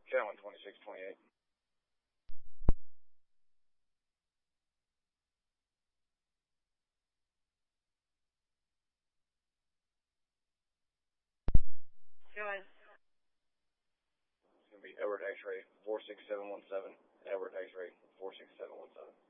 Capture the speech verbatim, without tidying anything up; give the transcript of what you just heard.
Calvin twenty-six twenty-eight. Go ahead. It's going to be Edward X-ray four six seven one seven. Edward X-ray four six seven one seven.